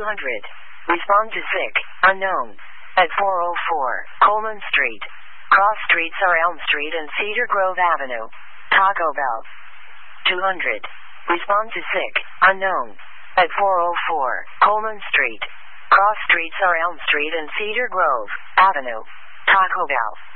Respond to sick, unknown. At 404 Coleman Street. Cross streets are Elm Street and Cedar Grove Avenue. Taco Bell. 200. Respond to sick, unknown. At 404 Coleman Street. Cross streets are Elm Street and Cedar Grove Avenue. Taco Bell.